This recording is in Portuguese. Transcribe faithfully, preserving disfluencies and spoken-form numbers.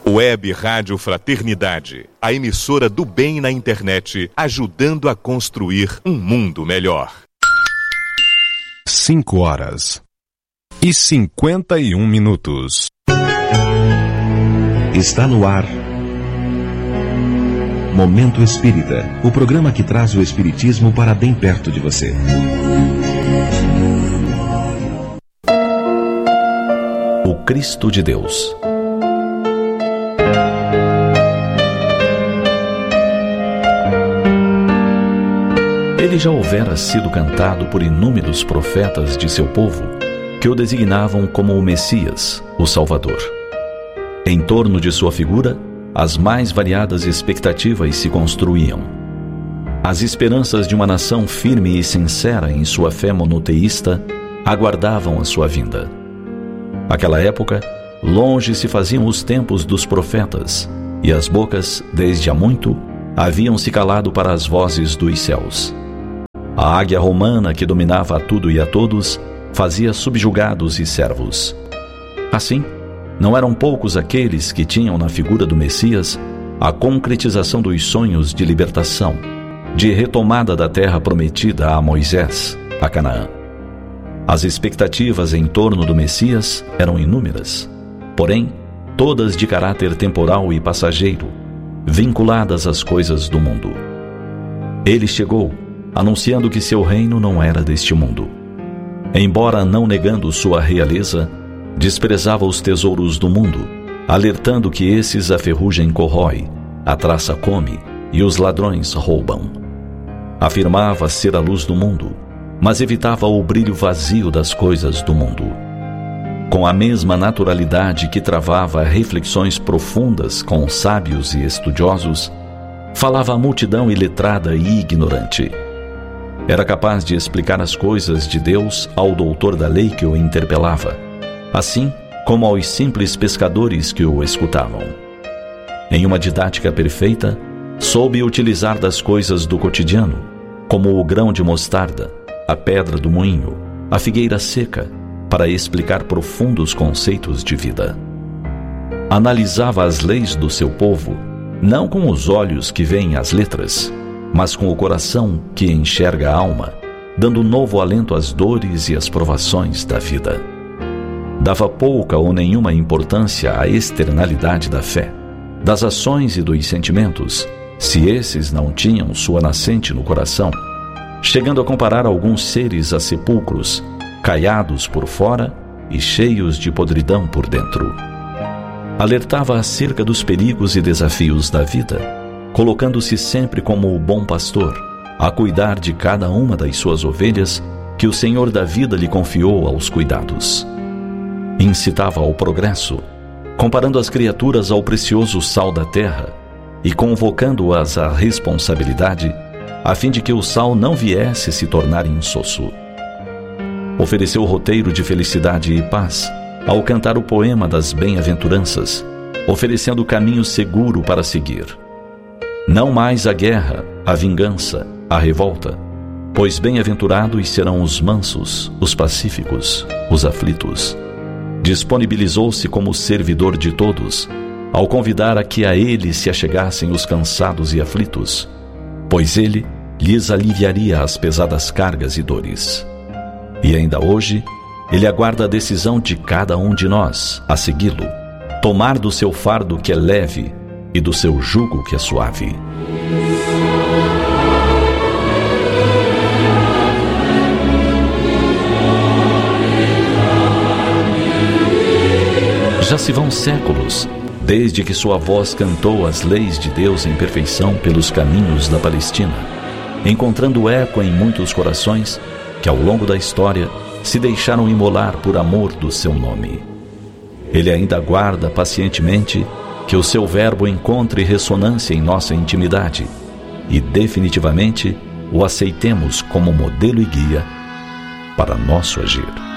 Web Rádio Fraternidade, a emissora do bem na internet, ajudando a construir um mundo melhor. Cinco horas e cinquenta e um minutos. Está no ar Momento Espírita, o programa que traz o Espiritismo para bem perto de você. O Cristo de Deus. Ele já houvera sido cantado por inúmeros profetas de seu povo, que o designavam como o Messias, o Salvador. Em torno de sua figura, as mais variadas expectativas se construíam. As esperanças de uma nação firme e sincera em sua fé monoteísta aguardavam a sua vinda. Naquela época, longe se faziam os tempos dos profetas, e as bocas, desde há muito, haviam se calado para as vozes dos céus. A águia romana que dominava a tudo e a todos fazia subjugados e servos. Assim, não eram poucos aqueles que tinham na figura do Messias a concretização dos sonhos de libertação, de retomada da terra prometida a Moisés, a Canaã. As expectativas em torno do Messias eram inúmeras, porém, todas de caráter temporal e passageiro, vinculadas às coisas do mundo. Ele chegou, anunciando que seu reino não era deste mundo. Embora não negando sua realeza, desprezava os tesouros do mundo, alertando que esses a ferrugem corrói, a traça come e os ladrões roubam. Afirmava ser a luz do mundo, mas evitava o brilho vazio das coisas do mundo. Com a mesma naturalidade que travava reflexões profundas com sábios e estudiosos, falava à multidão iletrada e ignorante. Era capaz de explicar as coisas de Deus ao doutor da lei que o interpelava, assim como aos simples pescadores que o escutavam. Em uma didática perfeita, soube utilizar das coisas do cotidiano, como o grão de mostarda, a pedra do moinho, a figueira seca, para explicar profundos conceitos de vida. Analisava as leis do seu povo, não com os olhos que veem as letras, mas com o coração que enxerga a alma, dando novo alento às dores e às provações da vida. Dava pouca ou nenhuma importância à externalidade da fé, das ações e dos sentimentos, se esses não tinham sua nascente no coração, chegando a comparar alguns seres a sepulcros, caiados por fora e cheios de podridão por dentro. Alertava acerca dos perigos e desafios da vida, colocando-se sempre como o bom pastor, a cuidar de cada uma das suas ovelhas que o Senhor da vida lhe confiou aos cuidados. Incitava ao progresso, comparando as criaturas ao precioso sal da terra e convocando-as à responsabilidade, a fim de que o sal não viesse se tornar insosso. Ofereceu roteiro de felicidade e paz ao cantar o poema das bem-aventuranças, oferecendo caminho seguro para seguir. Não mais a guerra, a vingança, a revolta, pois bem-aventurados serão os mansos, os pacíficos, os aflitos. Disponibilizou-se como servidor de todos, ao convidar a que a ele se achegassem os cansados e aflitos, pois ele lhes aliviaria as pesadas cargas e dores. E ainda hoje, ele aguarda a decisão de cada um de nós a segui-lo, tomar do seu fardo que é leve e do seu jugo que é suave. Já se vão séculos desde que sua voz cantou as leis de Deus em perfeição pelos caminhos da Palestina, encontrando eco em muitos corações que ao longo da história se deixaram imolar por amor do seu nome. Ele ainda aguarda pacientemente que o seu verbo encontre ressonância em nossa intimidade e definitivamente o aceitemos como modelo e guia para nosso agir.